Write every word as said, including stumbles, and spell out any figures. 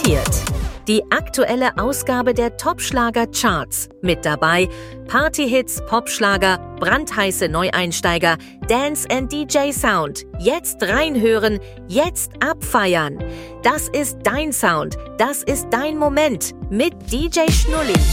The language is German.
präsentiert die aktuelle Ausgabe der Top-Schlager-Charts. Mit dabei Partyhits, Popschlager, brandheiße Neueinsteiger, Dance and D J Sound. Jetzt reinhören, jetzt abfeiern. Das ist dein Sound, das ist dein Moment mit D J Schnulli.